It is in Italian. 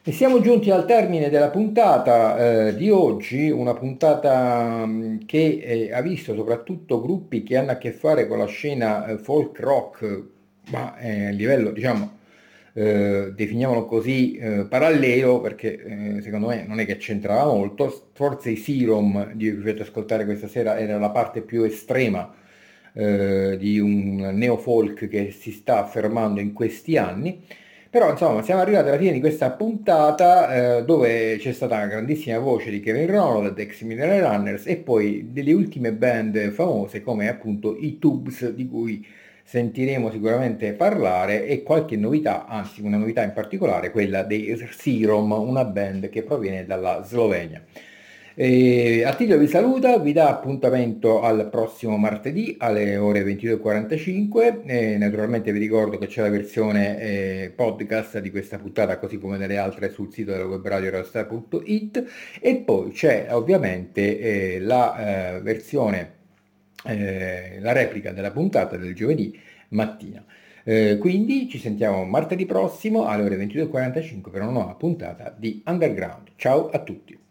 E siamo giunti al termine della puntata di oggi, una puntata che ha visto soprattutto gruppi che hanno a che fare con la scena folk rock, ma a livello, diciamo, definiamolo così, parallelo, perché secondo me non è che c'entrava molto. Forse i Serum, di cui vi ho fatto ascoltare questa sera, era la parte più estrema di un neofolk che si sta affermando in questi anni. Però insomma siamo arrivati alla fine di questa puntata dove c'è stata una grandissima voce di Kevin Ronald, ex Mineral Runners, e poi delle ultime band famose come appunto i Tubes, di cui sentiremo sicuramente parlare, e qualche novità, anzi una novità in particolare, quella dei Serum, una band che proviene dalla Slovenia. Attilio vi saluta, vi dà appuntamento al prossimo martedì alle ore 22.45. Naturalmente vi ricordo che c'è la versione podcast di questa puntata, così come delle altre, sul sito della web radio radiostar.it, e poi c'è ovviamente la versione, la replica della puntata del giovedì mattina. Quindi ci sentiamo martedì prossimo alle ore 22.45 per una nuova puntata di Underground. Ciao a tutti.